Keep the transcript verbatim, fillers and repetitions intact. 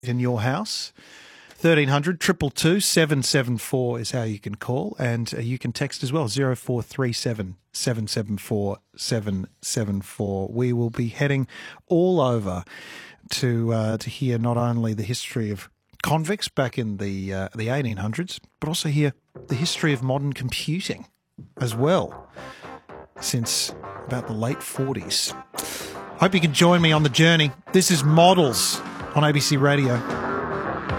in your house. thirteen hundred, two two two, seven seven four is how you can call, and uh, you can text as well, zero four three seven, seven seven four, seven seven four. We will be heading all over to uh, to hear not only the history of convicts back in the uh, the eighteen hundreds, but also hear the history of modern computing as well, since about the late forties. Hope you can join me on the journey. This is Models on A B C Radio.